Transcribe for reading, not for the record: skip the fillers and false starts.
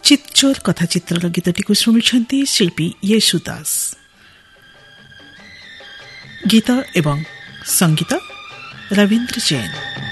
ଚିତ୍ଚୋର କଥାଚିତ୍ରର ଗୀତଟିକୁ ଶୁଣୁଛନ୍ତି ଶିଳ୍ପୀ ୟେଶୁଦାସ। ଗୀତ ଏବଂ ସଙ୍ଗୀତ ରବୀନ୍ଦ୍ର ଜୈନ।